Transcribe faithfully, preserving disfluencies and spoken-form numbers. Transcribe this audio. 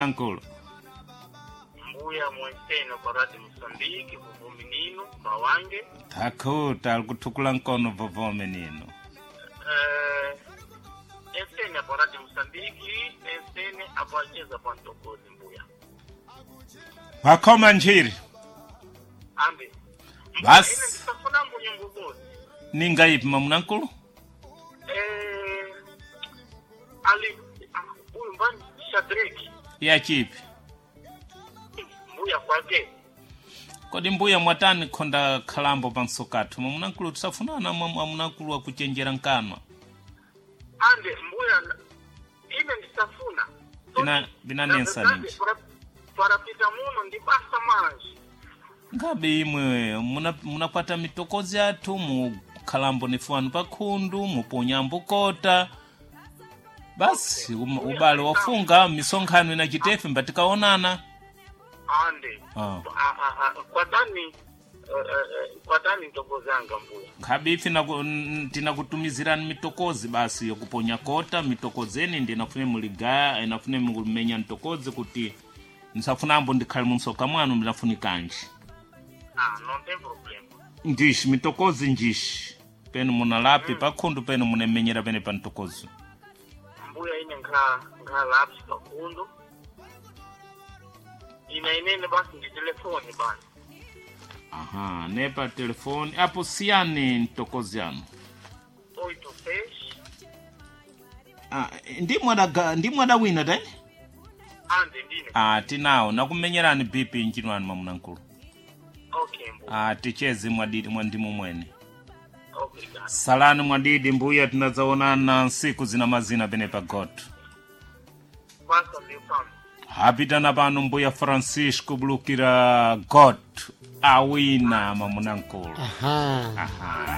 Ankolo. Mbuya mwenseno kwa rati Msambiki, vuvu menino, mawange. Takuta, alikutukula nkono vuvu menino. Eh, Ensene kwa rati Msambiki, ensene abuacheza kwa ntokozi mbuya. Wakoma njiri. Ambe. Bas. Ine nitafuna mbu nyungugozi. Ninga ipi mamunankulu? Eh, ali, uyu mbani Shadraki. Ya chipi? Mbuya kwake. Kodi mbuya mwatani konda kalambo pansokatu. Mamunankulu tusafunana mamunankulu wa kuchenjera nkano. Ande, mbuya, ine nitafuna. Bina, bina nensa ninji. Parapita muno ndibasa manji. Ngabe imwe muna munapata mitokozi atu mu kalambo nifuanu pakundu muponya mbukota. Basi um, ubale wafunga misonkhano ina chitefe mbatikaonana. Ande. Ah. Kwa tani kwa tani ntokozanga mbuya. Kabifi na tinakutumizirani mitokozi basi yokuponya kota mitokozeni ndinafune muliga inafune mumenya ntokozi kuti nisafuna ambo ndikhali munsoka mwanu ndinafunikanji. Ah, não tem problema. Ndishi mitokozi njishi. Penu munalapi mm. pakundu penu munemenyera pene pa ntokozi. Mbuya ine nga nga lapi pakundu. Ina inene basi ndi telefoni basi. Aha, nepa telefoni. Apo siani ntokozi yanu. Oito seis. Ah, ndi mwada ndi mwada wina tani? Ande ndine. Ah, tinao nakumenyerani bipi nchinwanu mamunankulu. Okay, mbuya. Ah, tichezi mwadidi mwandimu mwene. Okay, guys. Salani mwadidi mbuya tunazaonana siku zina mazina bene pa God. Basta mbiufamu. Habitana pano mbuya Francisco bulukira God. Awina mamunankulu. Aha. Aha.